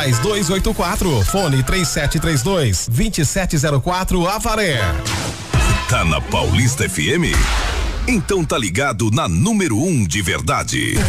mais 284, fone 3732-2704 Avaré. Tá na Paulista FM? Então tá ligado na número 1 de verdade.